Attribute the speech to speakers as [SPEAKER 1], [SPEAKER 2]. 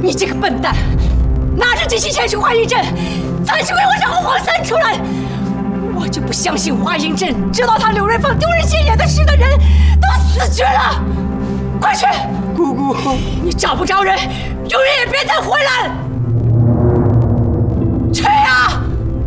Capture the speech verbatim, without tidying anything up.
[SPEAKER 1] 你这个笨蛋，拿着这些钱去华阴镇，才去给我找个黄三出来！我就不相信华阴镇知道他柳瑞凤丢人现眼的事的人都死绝了！快去！
[SPEAKER 2] 姑姑，
[SPEAKER 1] 你找不着人，永远也别再回来！去呀！